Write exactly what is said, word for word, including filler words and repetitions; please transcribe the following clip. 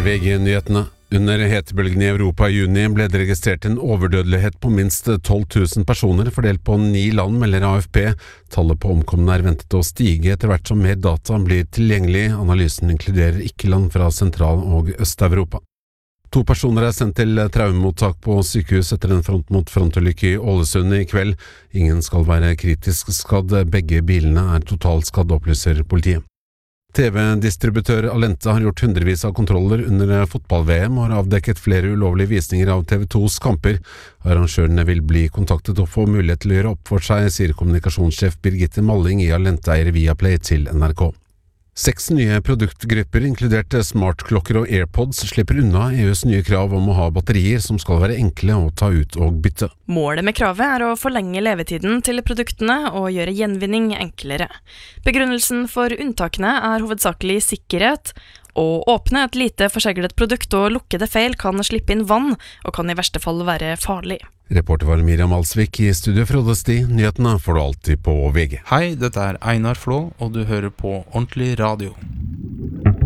V G-nyhetene. Under hetebølgen i Europa i juni ble det registrert en overdødelighet på minst tolv tusen personer, fordelt på ni land, melder A F P. Tallet på omkomne er ventet å stige etter hvert som mer data blir tilgjengelig. Analysen inkluderer ikke land fra Sentral- og Øst-Europa. To personer er sendt til traumemottak på sykehus etter en front-mot-front-ulykke i Ålesund i kveld. Ingen skal være kritisk skadd, begge bilene er totalt skadd, opplyser politiet. T V-distributør Allente har gjort hundrevis av kontroller under fotball-V M og har avdekket flere ulovlige visninger av T V tos kamper. Arrangørene vil bli kontaktet og få mulighet til å gjøre opp for seg, sier kommunikasjonssjef Birgitte Malling i Allente-eier Viaplay til N R K. Seks nye produktgrupper, inkludert smartklokker og AirPods, slipper unna E U's nye krav om å ha batterier som skal være enkle å ta ut og bytte. Målet med kravet er å forlenge levetiden til produktene og gjøre gjenvinning enklere. Begrunnelsen for unntakene er hovedsakelig sikkerhet. Å åpne et lite forseglet produkt og lukke det feil kan slippe inn vann, og kan i verste fall være farlig. Reporter var Miriam Alsvik, i studio Frode Sti. Nyhetene får du alltid på V G. Hei, dette er Einar Flå, og du hører på Ordentlig Radio.